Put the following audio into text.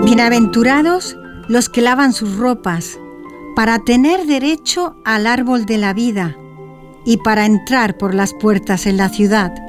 Bienaventurados los que lavan sus ropas, para tener derecho al árbol de la vida y para entrar por las puertas en la ciudad.